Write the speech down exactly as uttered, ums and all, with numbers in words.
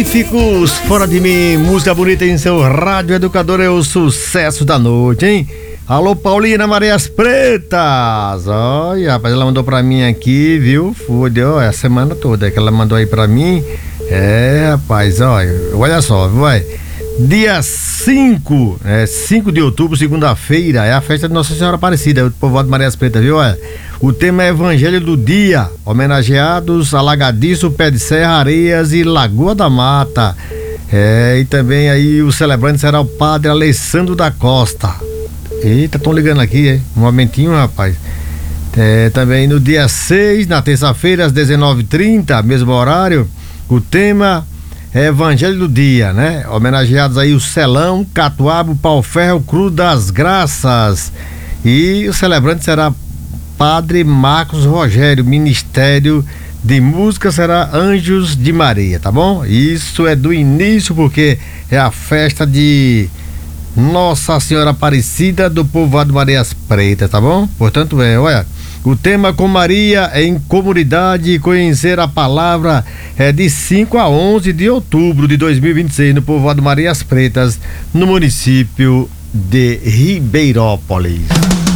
Magníficos, Fora de Mim, música bonita em seu rádio educador, é o sucesso da noite, hein? Alô, Paulina Marias Pretas. Olha, rapaz, ela mandou pra mim aqui, viu? Fudeu, é a semana toda que ela mandou aí pra mim. É, rapaz, olha, olha só, vai. Dia cinco, é cinco de outubro, segunda-feira, é a festa de Nossa Senhora Aparecida, o povoado de Marias Pretas, viu? Olha, o tema é Evangelho do Dia, homenageados Alagadiço, Pé de Serra, Areias e Lagoa da Mata. É, e também aí o celebrante será o padre Alessandro da Costa. Eita, estão ligando aqui, hein? Um momentinho, rapaz. É, também no dia seis, na terça-feira, às dezenove e trinta, mesmo horário, o tema é Evangelho do Dia, né? Homenageados aí o Celão, Catuaba, Pau Ferro, Cruz das Graças. E o celebrante será Padre Marcos Rogério, Ministério de Música será Anjos de Maria, tá bom? Isso é do início, porque é a festa de Nossa Senhora Aparecida do povoado Marias Pretas, tá bom? Portanto, é, olha, o tema com Maria em comunidade, conhecer a palavra, é de cinco a onze de outubro de dois mil e vinte e seis no povoado Marias Pretas, no município de Ribeirópolis.